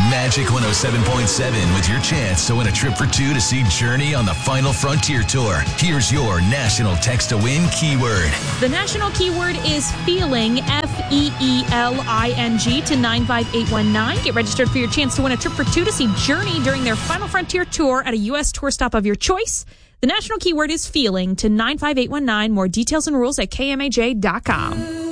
Magic 107.7 with your chance to win a trip for two to see Journey on the Final Frontier Tour. Here's your national text to win keyword. The national keyword is feeling, F-E-E-L-I-N-G to 95819. Get registered for your chance to win a trip for two to see Journey during their Final Frontier Tour at a U.S. tour stop of your choice. The national keyword is feeling to 95819. More details and rules at KMAJ.com.